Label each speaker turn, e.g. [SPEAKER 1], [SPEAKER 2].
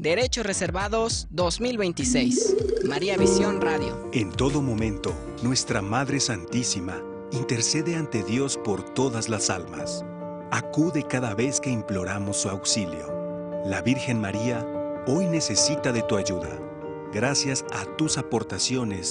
[SPEAKER 1] Derechos Reservados 2026. María Visión Radio.
[SPEAKER 2] En todo momento, nuestra Madre Santísima intercede ante Dios por todas las almas. Acude cada vez que imploramos su auxilio. La Virgen María hoy necesita de tu ayuda. Gracias a tus aportaciones,